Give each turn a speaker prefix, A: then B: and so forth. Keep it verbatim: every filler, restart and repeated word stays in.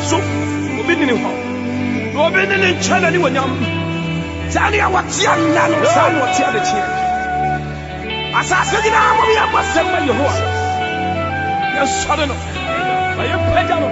A: so obi ni ho obi ni ne chana ni wonyam tani awatia na no sa no tia de chie asase dina mo ya bosem Yehowa ya sore no ya peja no